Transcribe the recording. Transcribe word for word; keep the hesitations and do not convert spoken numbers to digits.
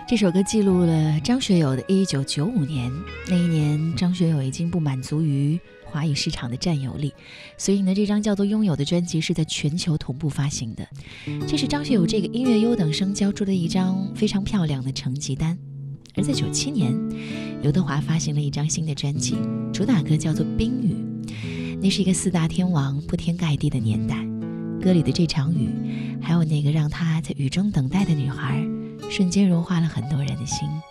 这首歌记录了张学友的一九九五年，那一年张学友已经不满足于华语市场的占有力，所以呢，这张叫做《拥有》的专辑是在全球同步发行的。这是张学友这个音乐优等生交出的一张非常漂亮的成绩单。而在九七年，刘德华发行了一张新的专辑，主打歌叫做《冰雨》。那是一个四大天王铺天盖地的年代，歌里的这场雨，还有那个让他在雨中等待的女孩，瞬间融化了很多人的心。